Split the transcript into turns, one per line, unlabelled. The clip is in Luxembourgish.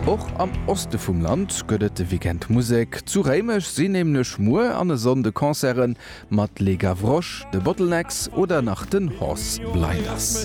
Auch am Oste vum Land gëtt de Weekendmusik zu Reimech sinn nemlech Mur an e Sondekonzeren mat Le Gavroche, de Bottlenecks oder nach den Horse Blinders.